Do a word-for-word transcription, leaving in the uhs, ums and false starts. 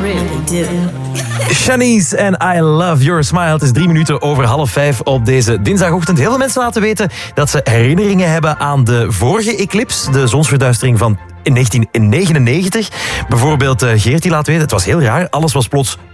really do. Shanice en I Love Your Smile. Het is drie minuten over half vijf op deze dinsdagochtend. Heel veel mensen laten weten dat ze herinneringen hebben aan de vorige eclipse, de zonsverduistering van in negentien negenennegentig. Bijvoorbeeld Geert die laat weten, het was heel raar, alles was plots